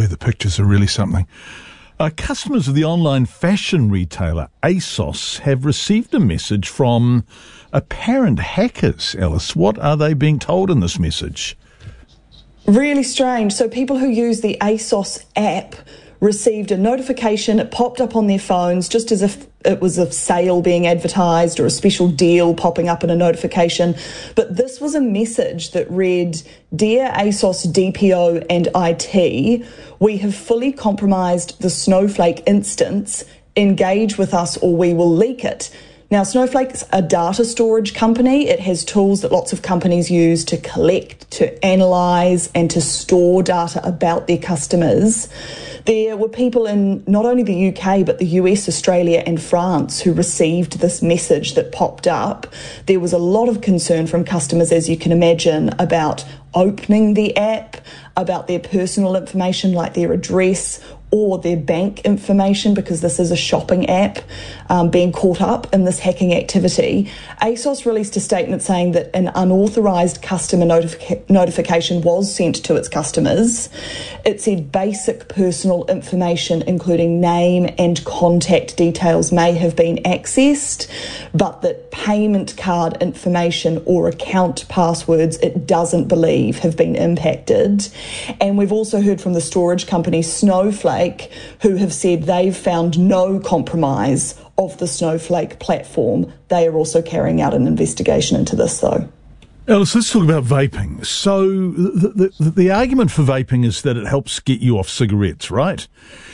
boy, the pictures are really something. Customers of the online fashion retailer ASOS have received a message from apparent hackers. Alice, what are they being told in this message? Really strange. So people who use the ASOS app received a notification. It popped up on their phones just as if it was a sale being advertised or a special deal popping up in a notification. But this was a message that read, "Dear ASOS DPO and IT, we have fully compromised the Snowflake instance. Engage with us or we will leak it." Now, Snowflake's a data storage company. It has tools that lots of companies use to collect, to analyse and to store data about their customers. There were people in not only the UK, but the US, Australia and France who received this message that popped up. There was a lot of concern from customers, as you can imagine, about opening the app, about their personal information like their address or their bank information, because this is a shopping app, being caught up in this hacking activity. ASOS released a statement saying that an unauthorised customer notification was sent to its customers. It said basic personal information, including name and contact details, may have been accessed, but that payment card information or account passwords it doesn't believe have been impacted. And we've also heard from the storage company Snowflake, who have said they've found no compromise of the Snowflake platform. They are also carrying out an investigation into this, though. Alice, let's talk about vaping. So the argument for vaping is that it helps get you off cigarettes, right?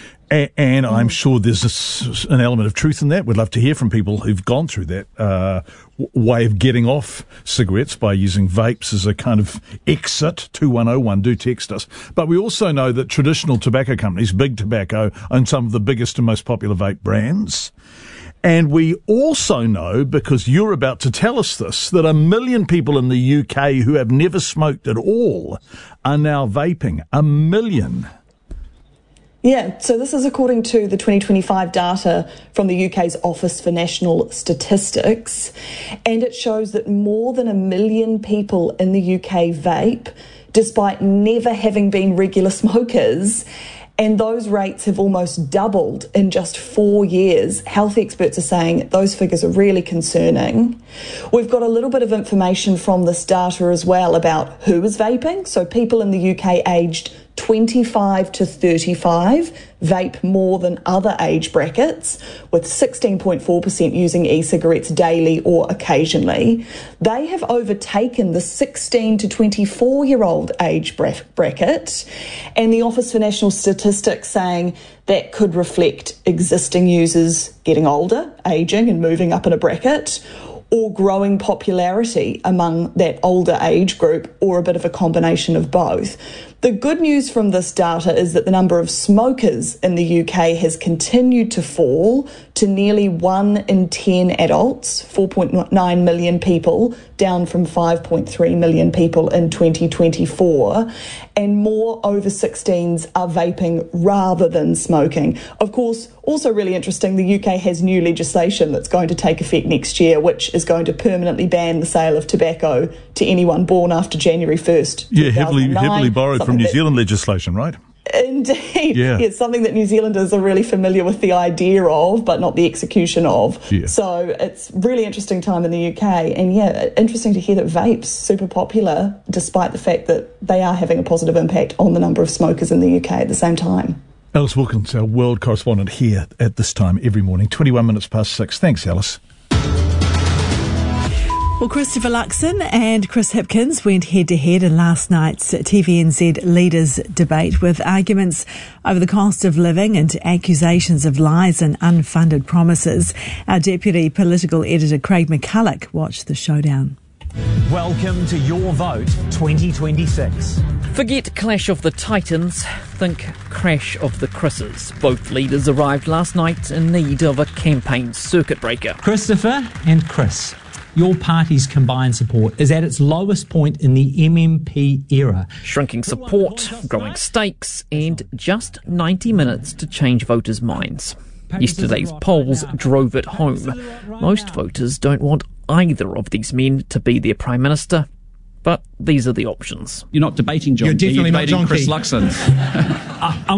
And I'm sure there's an element of truth in that. We'd love to hear from people who've gone through that way of getting off cigarettes by using vapes as a kind of exit. 2101, do text us. But we also know that traditional tobacco companies, Big Tobacco, own some of the biggest and most popular vape brands. And we also know, because you're about to tell us this, that 1 million people in the UK who have never smoked at all are now vaping. 1 million. Yeah, so this is according to the 2025 data from the UK's Office for National Statistics, and it shows that more than 1 million people in the UK vape, despite never having been regular smokers, and those rates have almost doubled in just 4 years. Health experts are saying those figures are really concerning. We've got a little bit of information from this data as well about who is vaping. So people in the UK aged 25 to 35 vape more than other age brackets, with 16.4% using e-cigarettes daily or occasionally. They have overtaken the 16 to 24-year-old age bracket, and the Office for National Statistics saying that could reflect existing users getting older, ageing and moving up in a bracket, or growing popularity among that older age group, or a bit of a combination of both. The good news from this data is that the number of smokers in the UK has continued to fall to nearly 1 in 10 adults, 4.9 million people, down from 5.3 million people in 2024. And more over 16s are vaping rather than smoking. Of course, also really interesting, the UK has new legislation that's going to take effect next year, which is going to permanently ban the sale of tobacco to anyone born after January 1st. Yeah, heavily borrowed from New Zealand legislation, right? Indeed. Yeah. It's something that New Zealanders are really familiar with the idea of, but not the execution of. Yeah. So it's really interesting time in the UK. And yeah, interesting to hear that vapes super popular, despite the fact that they are having a positive impact on the number of smokers in the UK at the same time. Alice Wilkins, our world correspondent here at this time every morning, 21 minutes past 6. Thanks, Alice. Well, Christopher Luxon and Chris Hipkins went head-to-head in last night's TVNZ Leaders debate, with arguments over the cost of living and accusations of lies and unfunded promises. Our deputy political editor Craig McCulloch watched the showdown. Welcome to Your Vote 2026. Forget Clash of the Titans, think Crash of the Chris's. Both leaders arrived last night in need of a campaign circuit breaker. Christopher and Chris, your party's combined support is at its lowest point in the MMP era. Shrinking support, growing stakes, and just 90 minutes to change voters' minds. Yesterday's polls drove it home. Most voters don't want either of these men to be their Prime Minister, but these are the options. You're not debating John You're definitely Key, you're debating not John Chris Key. Luxon.